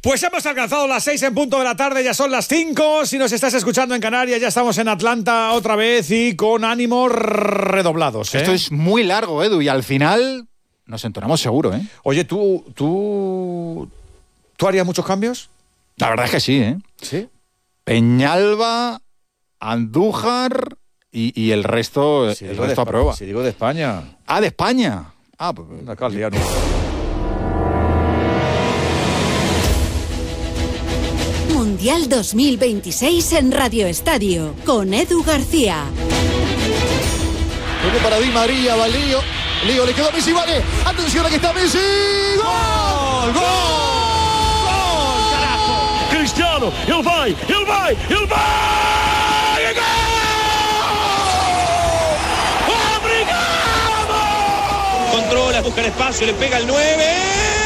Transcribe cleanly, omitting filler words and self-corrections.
Pues hemos alcanzado las 6 en punto de la tarde, ya son las 5. Si nos estás escuchando en Canarias, ya estamos en Atlanta otra vez y con ánimos redoblados. Esto es muy largo, Edu, y al final nos entonamos seguro, ¿eh? Oye, ¿tú harías muchos cambios? La verdad es que sí, ¿eh? ¿Sí? Peñalba, Andújar y el resto, el resto a prueba. Si digo de España. Ah, de España. Ah, pues Una calidad. Mundial 2026 en Radio Estadio, con Edu García. Viene para Di María, va Lío. Lío le quedó a Messi, vale. Atención, aquí está Messi. ¡Gol! ¡Gol! ¡Gol! ¡Carajo! Cristiano, ele vai! Obrigado! Controla, busca el espacio, le pega el 9.